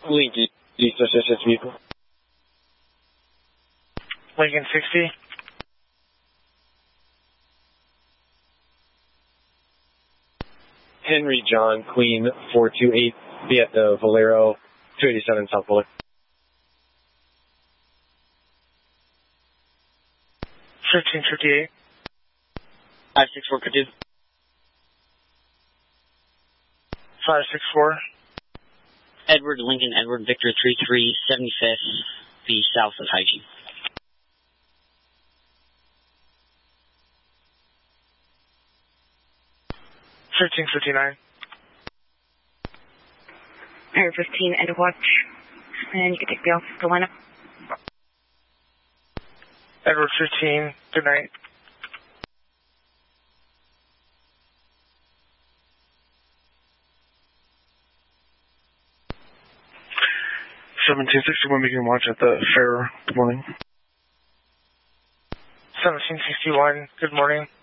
Lincoln, East Assistance Vehicle. Lincoln 60. Henry John, Queen 428, be at the Valero 287 South Boulevard. 1558. 564 could do. 564. Edward Lincoln, Edward Victor 33, 75th, be south of Hygiene. 1559. Air 15, end of watch. And you can take the office to line up. Edward 15, good night. $1761 begin watch at the fair. Good morning. 1761, good morning.